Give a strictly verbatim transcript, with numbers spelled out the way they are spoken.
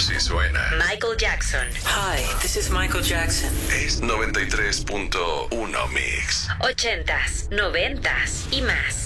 Así suena Michael Jackson. Hi, this is Michael Jackson. Es noventa y tres punto uno Mix. Ochentas, noventas y más.